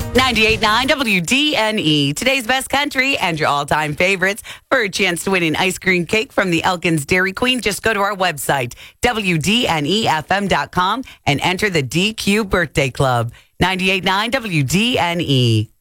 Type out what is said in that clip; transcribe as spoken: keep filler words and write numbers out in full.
ninety-eight point nine W D N E. Today's best country and your all-time favorites. For a chance to win an ice cream cake from the Elkins Dairy Queen, just go to our website, W D N E F M dot com, and enter the D Q Birthday Club. ninety-eight point nine W D N E.